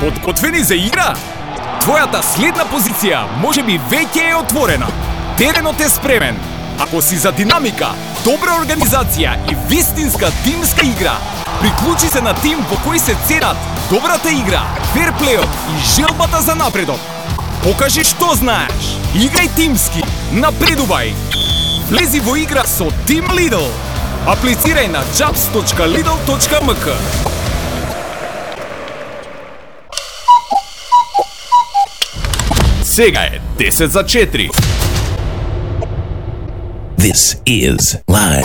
Подготвени за игра? Твојата следна позиција можеби веќе е отворена. Теренот е спремен. Ако си за динамика, добра организација и вистинска тимска игра, приклучи се на тим во кој се ценат добрата игра, ферплејот и желбата за напредок. Покажи што знаеш. Играј тимски. Напредувај. Влези во игра со Team Lidl. Аплицирај на jobs.lidl.mk. Сега е 10 за 4. This is Live